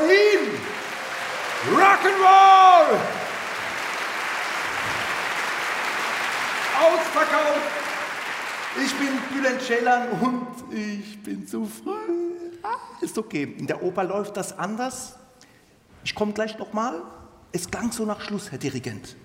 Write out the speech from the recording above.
Berlin! Rock'n'Roll! Ausverkauft! Ich bin Bülent Ceylan und ich bin zu früh. Ist okay. In der Oper läuft das anders. Ich komme gleich nochmal. Es klang so nach Schluss, Herr Dirigent.